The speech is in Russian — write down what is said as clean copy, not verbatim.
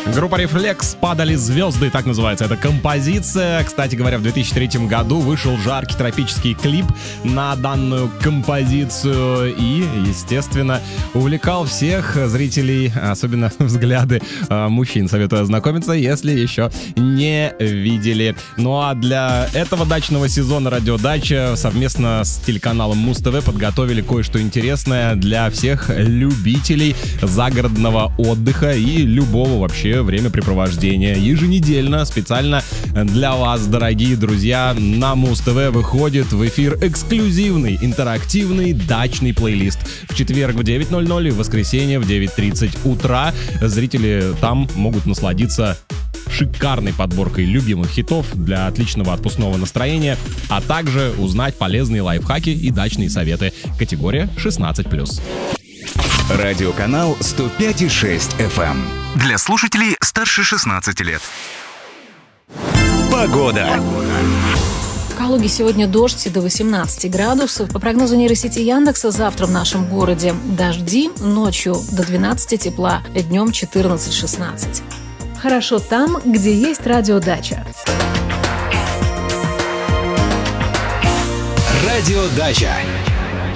Группа Reflex «Падали звезды», так называется эта композиция. Кстати говоря, в 2003 году вышел жаркий тропический клип на данную композицию и, естественно, увлекал всех зрителей, особенно взгляды мужчин. Советую ознакомиться, если еще не видели. Ну а для этого дачного сезона «Радиодача» совместно с телеканалом Муз-ТВ подготовили кое-что интересное для всех любителей загородного отдыха и любого вообще времяпрепровождения. Еженедельно специально для вас, дорогие друзья, на Муз-ТВ выходит в эфир эксклюзивный интерактивный дачный плейлист. В четверг в 9:00 и в воскресенье в 9:30 утра зрители там могут насладиться шикарной подборкой любимых хитов для отличного отпускного настроения, а также узнать полезные лайфхаки и дачные советы. Категория 16+. Радиоканал 105,6 FM. Для слушателей старше 16 лет. Погода. В Калуге сегодня дождь до 18 градусов. По прогнозу нейросети Яндекса, завтра в нашем городе дожди, ночью до 12 тепла, днем 14-16. Хорошо там, где есть радиодача. Радиодача.